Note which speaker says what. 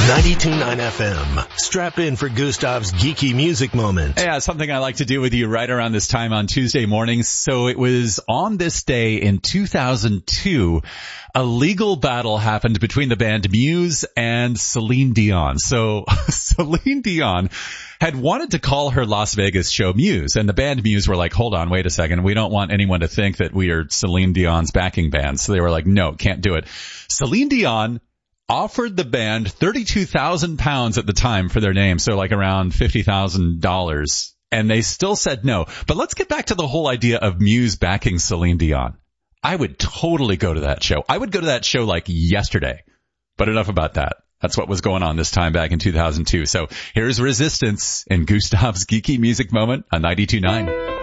Speaker 1: 92.9 FM. Strap in for Gustav's geeky music moment.
Speaker 2: Yeah, something I like to do with you right around this time on Tuesday mornings. So it was on this day in 2002, a legal battle happened between the band Muse and Celine Dion. So Celine Dion had wanted to call her Las Vegas show Muse, and the band Muse were like, hold on, wait a second. We don't want anyone to think that we are Celine Dion's backing band. So they were like, no, can't do it. Celine Dion offered the band 32,000 pounds at the time for their name, so like around $50,000, and they still said no. But let's get back to the whole idea of Muse backing Celine Dion. I would totally go to that show. I would go to that show like yesterday. But enough about that. That's what was going on this time back in 2002. So here's Resistance in Gustav's Geeky Music Moment on 92.9.